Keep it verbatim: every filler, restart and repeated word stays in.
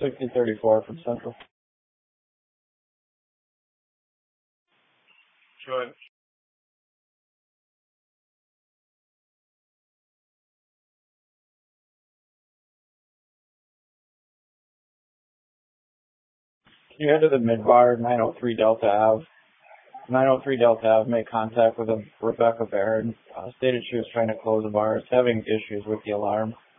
sixty thirty-four from Central. Sure. Can you head to the mid-bar, nine oh three Delta Ave? nine oh three Delta Ave made contact with a Rebecca Barron. Uh, stated she was trying to close the bar. It's having issues with the alarm.